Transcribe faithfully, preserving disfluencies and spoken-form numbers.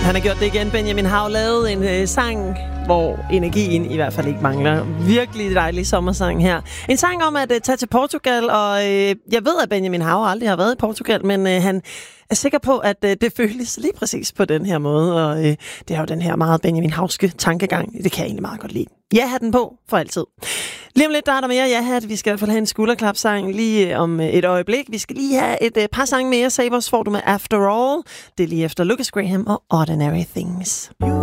Han har gjort det igen. Benjamin Hav lavet en øh, sang, hvor energien i hvert fald ikke mangler. Virkelig dejlig sommersang her. En sang om at øh, tage til Portugal, og øh, jeg ved, at Benjamin Hav aldrig har været i Portugal, men øh, han er sikker på, at øh, det føles lige præcis på den her måde, og øh, det er jo den her meget Benjamin Havske tankegang. Det kan jeg egentlig meget godt lide. Ja-hatten på for altid. Lige om lidt, der er der mere ja-hat. Vi skal i hvert fald have en skulderklapsang lige om et øjeblik. Vi skal lige have et par sange mere. Sabers får du med After All. Det er lige efter Lucas Graham og Ordinary Things.